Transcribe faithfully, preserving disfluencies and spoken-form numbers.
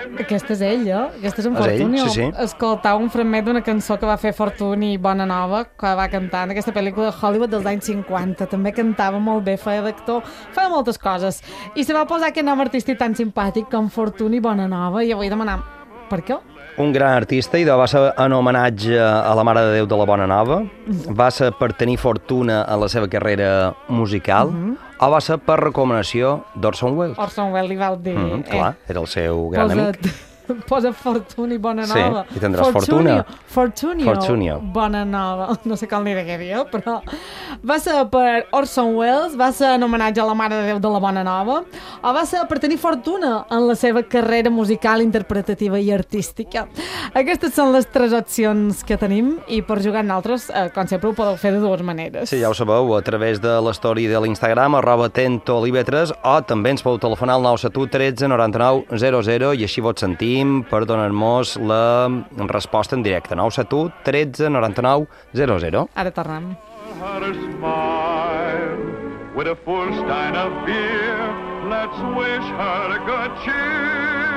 Aquest és ell, eh? Aquest és en És ell, Fortuny. sí, sí. Escoltava un fragment d'una cançó que va fer Fortuny Bona Nova, que va cantar en aquesta pel·lícula de Hollywood dels anys cinquanta. També cantava molt bé, feia d'actor, feia moltes coses. I se va posar aquest nom artístic tan simpàtic com Fortuny Bona Nova, i avui demanar per què? Un gran artista, i va ser en homenatge a la Mare de Déu de la Bona Nova, va ser per tenir fortuna en la seva carrera musical, Mhm. o va ser per recomanació d'Orson Welles. Orson Welles li va dir... Mm, clar, era el seu gran amic. Posa Fortuny Bona Sí, Nova. i tindràs fortuna. Fortunio, Fortunio. Bona Nova. No sé com li degueria, però... Va ser per Orson Welles, va ser en homenatge a la Mare de Déu de la Bona Nova, o va ser per tenir fortuna en la seva carrera musical, interpretativa i artística. Aquestes són les tres opcions que tenim, i per jugar nosaltres, eh, com sempre, ho podeu fer de dues maneres. Sí, ja ho sabeu, a través de l'story de l'Instagram, arroba tentolivetres, o també ens podeu telefonar al nou set u tretze noranta-nou zero zero i així vos sentim per donar-nos la resposta en directe. nou set u tretze noranta-nou zero zero. Ara tornem. Her smile with a full stein of beer. Let's wish her good cheer.